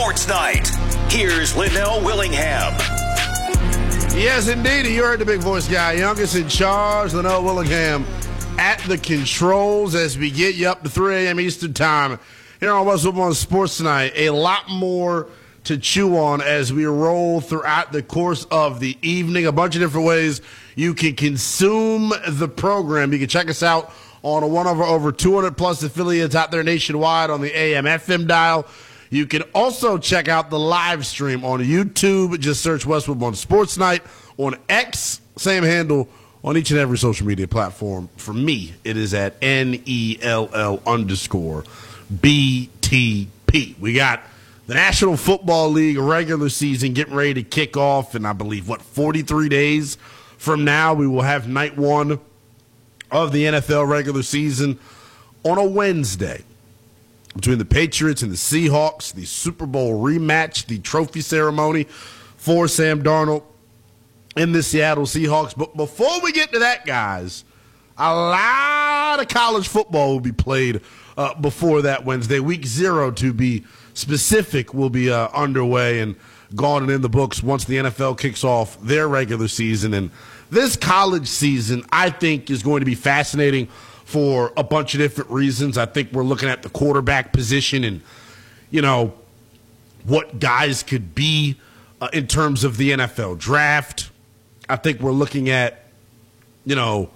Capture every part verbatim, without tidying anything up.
Sports Night. Here's Linnell Willingham. Yes, indeed. You heard the big voice guy. Youngest in charge, Linnell Willingham, at the controls as we get you up to three a.m. Eastern Time here on West Woodlawn Sports Tonight. A lot more to chew on as we roll throughout the course of the evening. A bunch of different ways you can consume the program. You can check us out on one of our over two hundred plus affiliates out there nationwide on the A M F M dial. You can also check out the live stream on YouTube. Just search West Woodlawn Sports Night. On X, same handle on each and every social media platform. For me, it is at N E L L underscore B T P. We got the National Football League regular season getting ready to kick off, and I believe, what, forty-three days from now, we will have night one of the N F L regular season on a Wednesday between the Patriots and the Seahawks, the Super Bowl rematch, the trophy ceremony for Sam Darnold in the Seattle Seahawks. But before we get to that, guys, a lot of college football will be played uh, before that Wednesday. Week zero, to be specific, will be uh, underway and gone and in the books once the N F L kicks off their regular season. And this college season, I think, is going to be fascinating for a bunch of different reasons. I think we're looking at the quarterback position and, you know, what guys could be uh, in terms of the N F L draft. I think we're looking at, you know,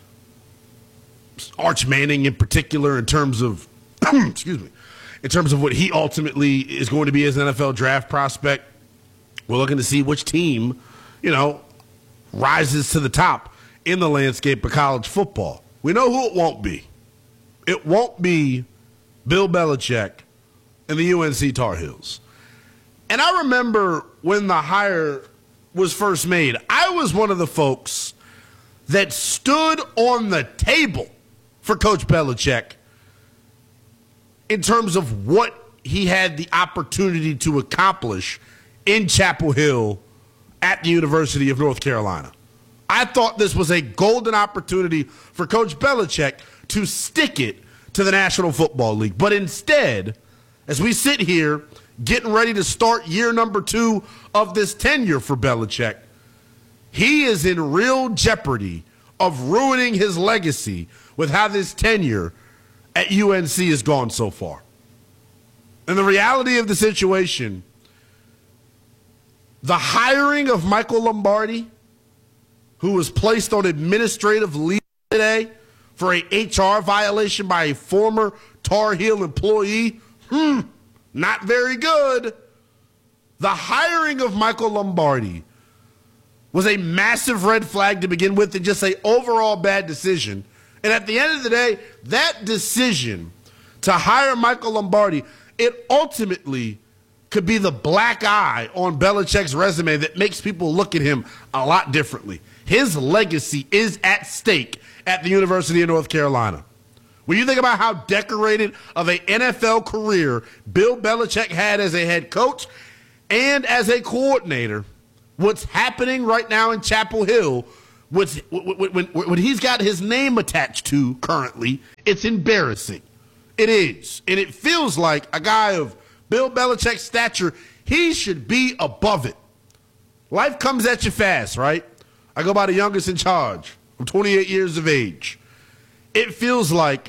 Arch Manning in particular in terms of, excuse me, in terms of what he ultimately is going to be as an N F L draft prospect. We're looking to see which team, you know, rises to the top in the landscape of college football. We know who it won't be. It won't be Bill Belichick and the U N C Tar Heels. And I remember when the hire was first made, I was one of the folks that stood on the table for Coach Belichick in terms of what he had the opportunity to accomplish in Chapel Hill at the University of North Carolina. I thought this was a golden opportunity for Coach Belichick to stick it to the National Football League. But instead, as we sit here getting ready to start year number two of this tenure for Belichick, he is in real jeopardy of ruining his legacy with how this tenure at U N C has gone so far. And the reality of the situation, the hiring of Michael Lombardi, who was placed on administrative leave today for a H R violation by a former Tar Heel employee, hmm, not very good. The hiring of Michael Lombardi was a massive red flag to begin with and just an overall bad decision. And at the end of the day, that decision to hire Michael Lombardi, it ultimately could be the black eye on Belichick's resume that makes people look at him a lot differently. His legacy is at stake at the University of North Carolina. When you think about how decorated of an N F L career Bill Belichick had as a head coach and as a coordinator, what's happening right now in Chapel Hill, what's, when, when, when he's got his name attached to currently, it's embarrassing. It is. And it feels like a guy of Bill Belichick's stature, he should be above it. Life comes at you fast, right? I go by the youngest in charge. I'm twenty-eight years of age. It feels like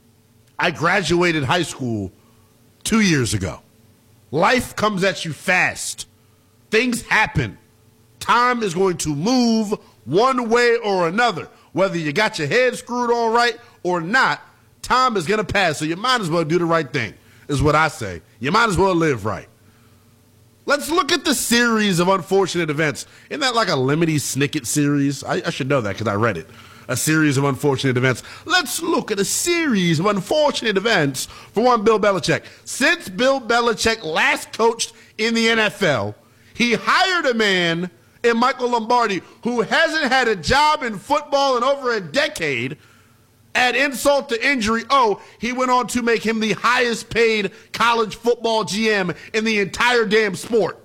I graduated high school two years ago. Life comes at you fast. Things happen. Time is going to move one way or another. Whether you got your head screwed on right or not, time is going to pass. So you might as well do the right thing, is what I say. You might as well live right. Let's look at the series of unfortunate events. Isn't that like a Lemony Snicket series? I, I should know that because I read it. A series of unfortunate events. Let's look at a series of unfortunate events for one Bill Belichick. Since Bill Belichick last coached in the N F L, he hired a man in Michael Lombardi who hasn't had a job in football in over a decade. Add insult to injury, oh, he went on to make him the highest paid college football G M in the entire damn sport.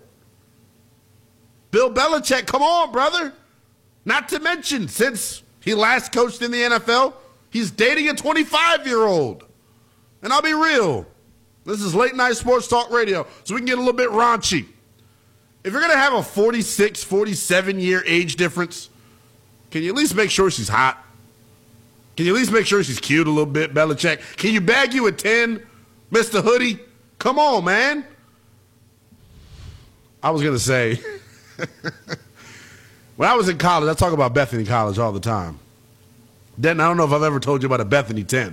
Bill Belichick, come on, brother. Not to mention, since he last coached in the N F L, he's dating a twenty-five-year-old. And I'll be real. This is late night sports talk radio, so we can get a little bit raunchy. If you're going to have a forty-six, forty-seven year age difference, can you at least make sure she's hot? Can you at least make sure she's cute a little bit, Belichick? Can you bag you a ten, Mister Hoodie? Come on, man. I was going to say, when I was in college, I talk about Bethany College all the time. Denton, I don't know if I've ever told you about a Bethany ten.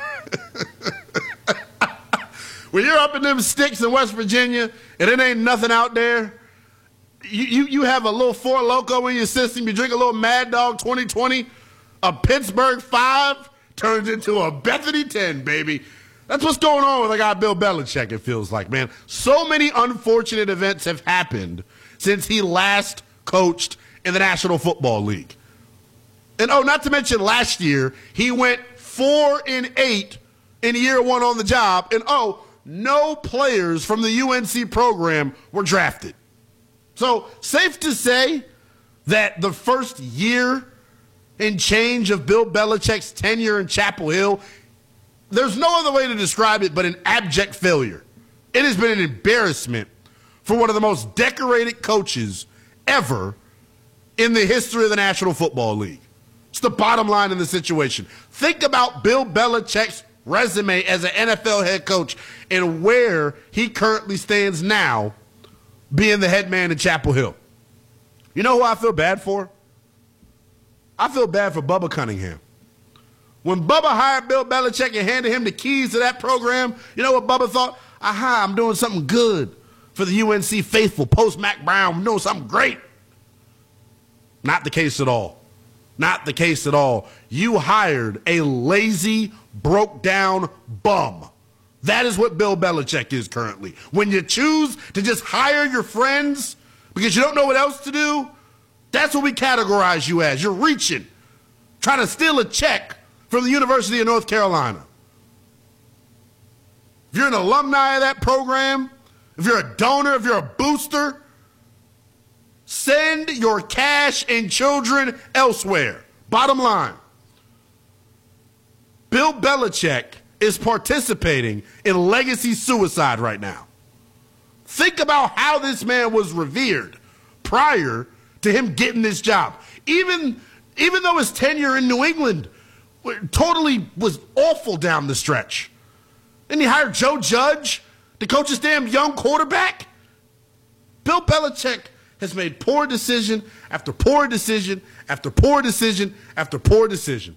When you're up in them sticks in West Virginia and it ain't nothing out there, you, you, you have a little Four Loko in your system, you drink a little Mad Dog twenty twenty, a Pittsburgh five turns into a Bethany ten, baby. That's what's going on with a guy Bill Belichick, it feels like, man. So many unfortunate events have happened since he last coached in the National Football League. And, oh, not to mention last year, he went four and eight in year one on the job. And, oh, no players from the U N C program were drafted. So, safe to say that the first year and change of Bill Belichick's tenure in Chapel Hill, there's no other way to describe it but an abject failure. It has been an embarrassment for one of the most decorated coaches ever in the history of the National Football League. It's the bottom line in the situation. Think about Bill Belichick's resume as an N F L head coach and where he currently stands now being the head man in Chapel Hill. You know who I feel bad for? I feel bad for Bubba Cunningham. When Bubba hired Bill Belichick and handed him the keys to that program, you know what Bubba thought? Aha, I'm doing something good for the U N C faithful. Post Mac Brown, I'm doing something great. Not the case at all. Not the case at all. You hired a lazy, broke-down bum. That is what Bill Belichick is currently. When you choose to just hire your friends because you don't know what else to do, that's what we categorize you as. You're reaching, trying to steal a check from the University of North Carolina. If you're an alumni of that program, if you're a donor, if you're a booster, send your cash and children elsewhere. Bottom line, Bill Belichick is participating in legacy suicide right now. Think about how this man was revered prior to him getting this job. Even, even though his tenure in New England totally was awful down the stretch. Then he hired Joe Judge to coach his damn young quarterback. Bill Belichick has made poor decision after poor decision after poor decision after poor decision.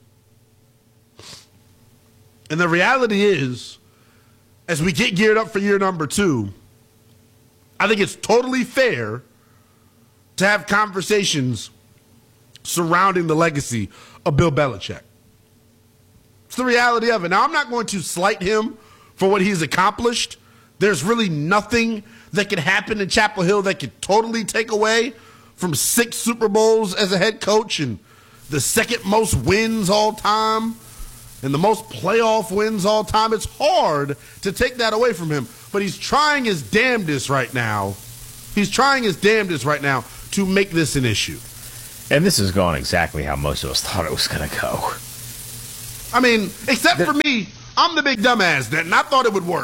And the reality is, as we get geared up for year number two, I think it's totally fair to have conversations surrounding the legacy of Bill Belichick. It's the reality of it. Now, I'm not going to slight him for what he's accomplished. There's really nothing that could happen in Chapel Hill that could totally take away from six Super Bowls as a head coach and the second most wins all time and the most playoff wins all time. It's hard to take that away from him, but he's trying his damnedest right now. He's trying his damnedest right now to make this an issue. And this has gone exactly how most of us thought it was going to go. I mean, except the, for me, I'm the big dumbass that, and I thought it would work.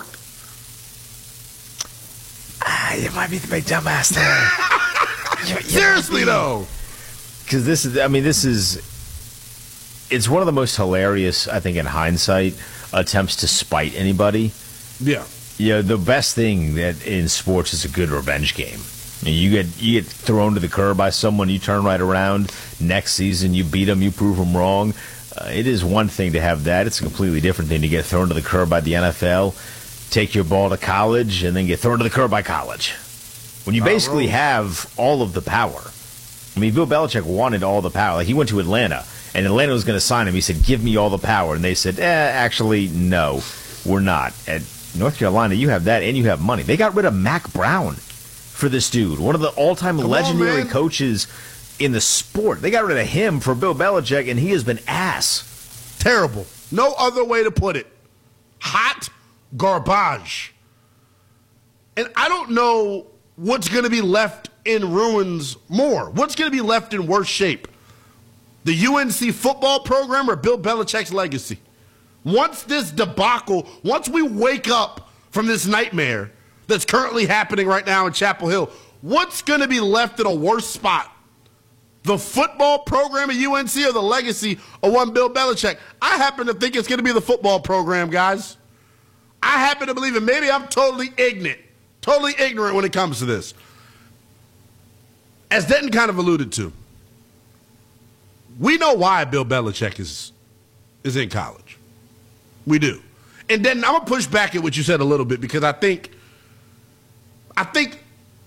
Ah, you might be the big dumbass there. you, you Seriously, though. Because this is, I mean, this is, it's one of the most hilarious, I think, in hindsight, attempts to spite anybody. Yeah. You know, the best thing that in sports is a good revenge game. You get you get thrown to the curb by someone, you turn right around. Next season, you beat them, you prove them wrong. Uh, it is one thing to have that. It's a completely different thing to get thrown to the curb by the N F L, take your ball to college, and then get thrown to the curb by college. When you basically have all of the power. I mean, Bill Belichick wanted all the power. Like, he went to Atlanta, and Atlanta was going to sign him. He said, give me all the power. And they said, eh, actually, no, we're not. At North Carolina, you have that, and you have money. They got rid of Mac Brown for this dude, one of the all-time Come legendary on, coaches in the sport. They got rid of him for Bill Belichick, and he has been ass. Terrible. No other way to put it. Hot garbage. And I don't know what's going to be left in ruins more. What's going to be left in worse shape? The U N C football program or Bill Belichick's legacy? Once this debacle, once we wake up from this nightmare that's currently happening right now in Chapel Hill, what's going to be left in a worse spot? The football program at U N C or the legacy of one Bill Belichick? I happen to think it's going to be the football program, guys. I happen to believe it. Maybe I'm totally ignorant, totally ignorant when it comes to this. As Denton kind of alluded to, we know why Bill Belichick is, is in college. We do. And then I'm going to push back at what you said a little bit because I think I think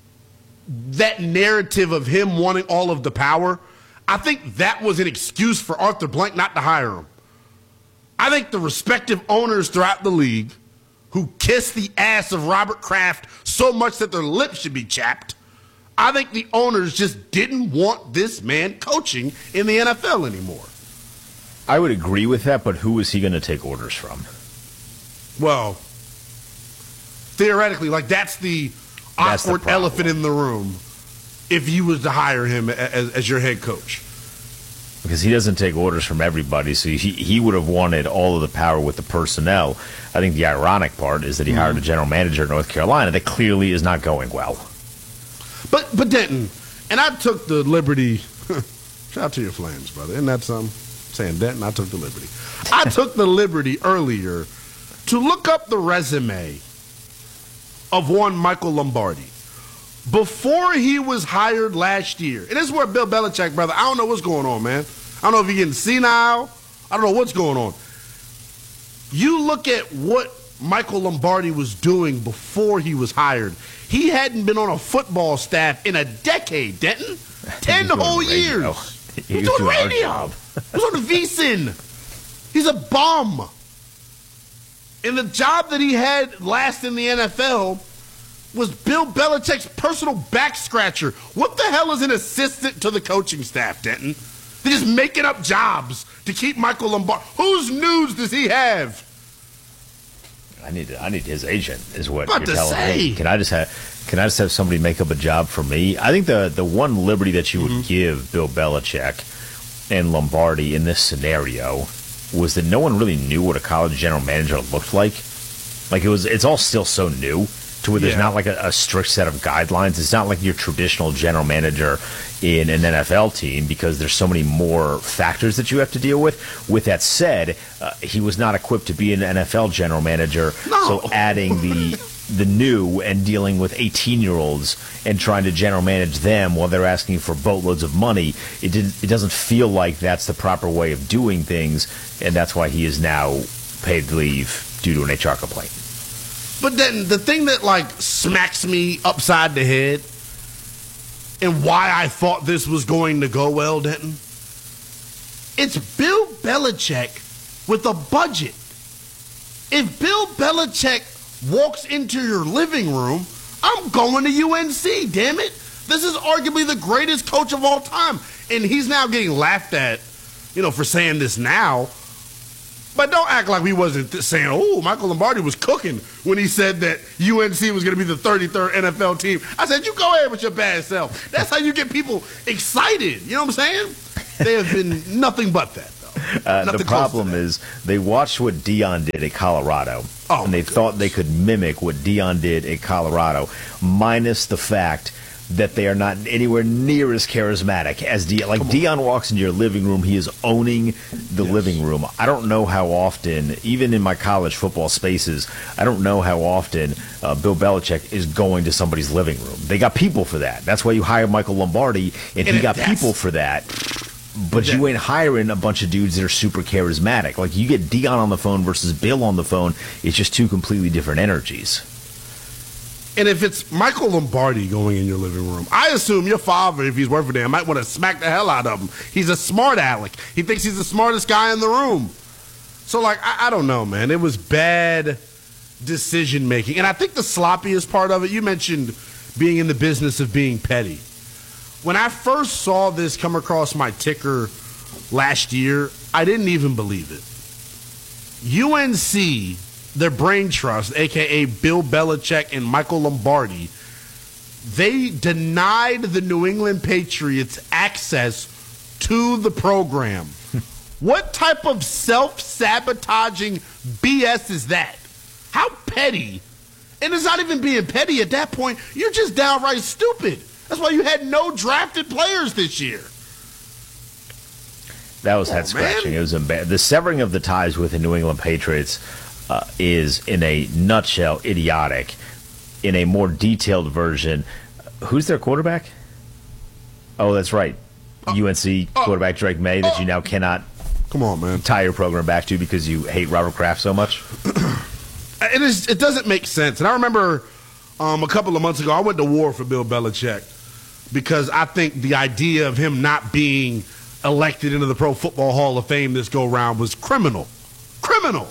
that narrative of him wanting all of the power, I think that was an excuse for Arthur Blank not to hire him. I think the respective owners throughout the league who kissed the ass of Robert Kraft so much that their lips should be chapped, I think the owners just didn't want this man coaching in the N F L anymore. I would agree with that, but who is he going to take orders from? Well, theoretically, like that's the That's the awkward problem. elephant in the room if you was to hire him as, as your head coach. Because he doesn't take orders from everybody, so he, he would have wanted all of the power with the personnel. I think the ironic part is that he mm-hmm. hired a general manager in North Carolina that clearly is not going well. But but Denton, and I took the liberty, shout out to your Flames, brother. Isn't that something? Saying Denton, I took the liberty. I took the liberty earlier to look up the resume of one Michael Lombardi. Before he was hired last year, and this is where Bill Belichick, brother, I don't know what's going on, man. I don't know if he's getting senile. I don't know what's going on. You look at what Michael Lombardi was doing before he was hired. He hadn't been on a football staff in a decade, Denton. Ten whole years. He's he doing radio. He was on the VSiN. He's a bum. And the job that he had last in the N F L was Bill Belichick's personal back scratcher. What the hell is an assistant to the coaching staff, Denton? They're just making up jobs to keep Michael Lombardi. Whose news does he have? I need I need his agent, is what About you're to telling say. me. Can I just have can I just have somebody make up a job for me? I think the the one liberty that you would mm-hmm. give Bill Belichick and Lombardi in this scenario was that no one really knew what a college general manager looked like. Like it was, it's all still so new to where there's yeah. not like a, a strict set of guidelines. It's not like your traditional general manager in an N F L team because there's so many more factors that you have to deal with. With that said, uh, he was not equipped to be an N F L general manager. No. So adding the the new and dealing with eighteen-year-olds and trying to general manage them while they're asking for boatloads of money, it did, it doesn't feel like that's the proper way of doing things, and that's why he is now paid leave due to an H R complaint. But then the thing that, like, smacks me upside the head and why I thought this was going to go well, Denton, it's Bill Belichick with a budget. If Bill Belichick walks into your living room, I'm going to U N C, damn it. This is arguably the greatest coach of all time. And he's now getting laughed at, you know, for saying this now. But don't act like we wasn't saying, oh, Michael Lombardi was cooking when he said that U N C was going to be the thirty-third N F L team. I said, you go ahead with your bad self. That's how you get people excited. You know what I'm saying? They have been nothing but that, though. Uh, the problem is they watched what Deion did at Colorado, oh, and they thought they could mimic what Deion did at Colorado, minus the fact that they are not anywhere near as charismatic as Deion. Like, Deion walks into your living room, he is owning the yes. living room. I don't know how often, even in my college football spaces, I don't know how often uh, Bill Belichick is going to somebody's living room. They got people for that. That's why you hire Michael Lombardi, and, and he got people for that. But you ain't hiring a bunch of dudes that are super charismatic. Like, you get Deion on the phone versus Bill on the phone, it's just two completely different energies. And if it's Michael Lombardi going in your living room, I assume your father, if he's working there, might want to smack the hell out of him. He's a smart aleck. He thinks he's the smartest guy in the room. So, like, I, I don't know, man. It was bad decision-making. And I think the sloppiest part of it, you mentioned being in the business of being petty. When I first saw this come across my ticker last year, I didn't even believe it. U N C, their brain trust, a k a. Bill Belichick and Michael Lombardi, they denied the New England Patriots access to the program. What type of self-sabotaging B S is that? How petty And it's not even being petty at that point. You're just downright stupid. That's why you had no drafted players this year. That was head scratching. It was emba- the severing of the ties with the New England Patriots uh, is, in a nutshell, idiotic. In a more detailed version, who's their quarterback? Oh, that's right, uh, U N C uh, quarterback Drake May that uh, you now cannot. Come on, man. Tie your program back to because you hate Robert Kraft so much. It is. It doesn't make sense. And I remember um, a couple of months ago, I went to war for Bill Belichick because I think the idea of him not being elected into the Pro Football Hall of Fame this go-round was criminal. Criminal.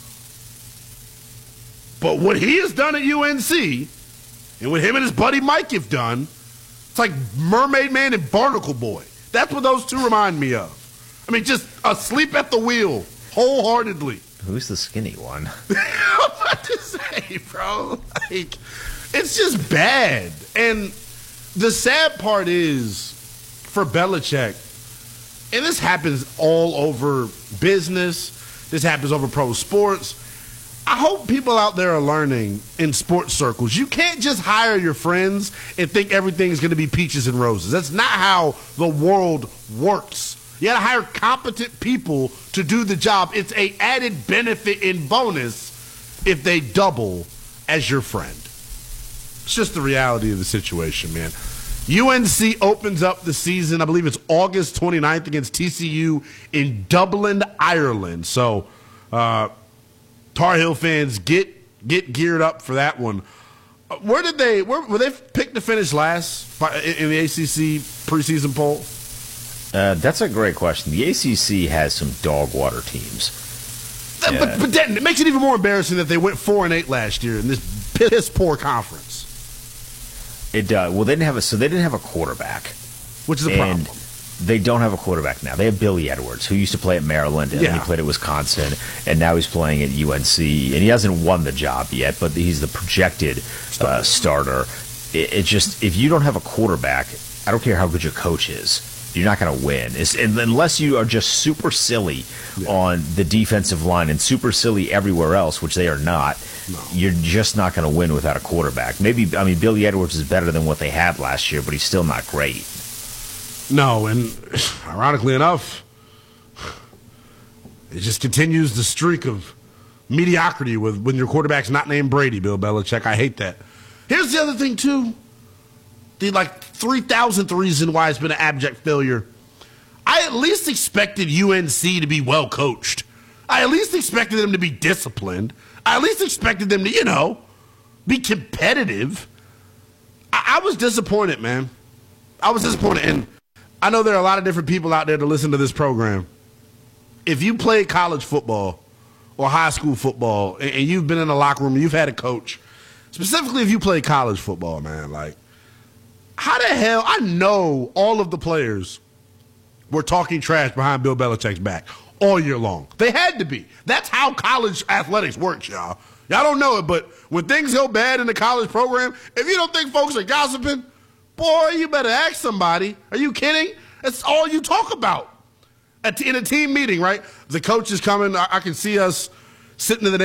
But what he has done at U N C and what him and his buddy Mike have done, it's like Mermaid Man and Barnacle Boy. That's what those two remind me of. I mean, just asleep at the wheel, wholeheartedly. Who's the skinny one? I'm about to say, bro. Like, it's just bad. And the sad part is, for Belichick, and this happens all over business, this happens over pro sports, I hope people out there are learning in sports circles. You can't just hire your friends and think everything's going to be peaches and roses. That's not how the world works. You got to hire competent people to do the job. It's a added benefit and bonus if they double as your friend. It's just the reality of the situation, man. U N C opens up the season, I believe it's August twenty-ninth against T C U in Dublin, Ireland. So, uh, Tar Heel fans, get get geared up for that one. Uh, where did they? Where, were they picked to finish last by, in, in the A C C preseason poll? Uh, that's a great question. The A C C has some dog water teams. That, yeah. But, but then it makes it even more embarrassing that they went four and eight last year in this piss poor conference. It uh, well, they didn't have a so they didn't have a quarterback, which is a and problem. They don't have a quarterback now. They have Billy Edwards, who used to play at Maryland, and yeah. then he played at Wisconsin, and now he's playing at U N C. And he hasn't won the job yet, but he's the projected uh, starter. It, it just if you don't have a quarterback, I don't care how good your coach is, you're not going to win. It's, unless you are just super silly yeah. on the defensive line and super silly everywhere else, which they are not. No. You're just not going to win without a quarterback. Maybe I mean Billy Edwards is better than what they had last year, but he's still not great. No, and ironically enough, it just continues the streak of mediocrity with when your quarterback's not named Brady, Bill Belichick. I hate that. Here's the other thing, too. The, like, three thousandth reason why it's been an abject failure. I at least expected U N C to be well coached. I at least expected them to be disciplined. I at least expected them to, you know, be competitive. I, I was disappointed, man. I was disappointed. And I know there are a lot of different people out there to listen to this program. If you play college football or high school football and, and you've been in a locker room and you've had a coach, specifically if you play college football, man, like, how the hell, I know all of the players were talking trash behind Bill Belichick's back all year long. They had to be. That's how college athletics works, y'all. Y'all don't know it, but when things go bad in the college program, if you don't think folks are gossiping, boy, you better ask somebody. Are you kidding? That's all you talk about. In a team meeting, right? The coach is coming. I can see us sitting in the